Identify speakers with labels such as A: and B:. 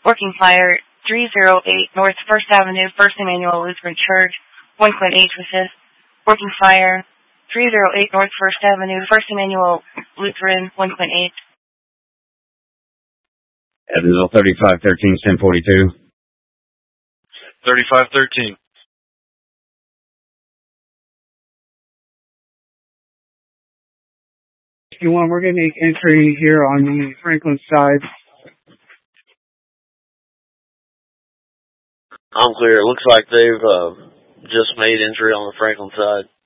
A: Working fire 308 North 1st Avenue, First Emmanuel Lutheran Church, 1.8 resist. Working fire 308 North 1st Avenue, First Emmanuel Lutheran, 1.8.
B: Evansville 3513, 1042.
C: 3513.
D: We're getting entry here on the Franklin side.
E: I'm clear. It looks like they've just made entry on the Franklin side.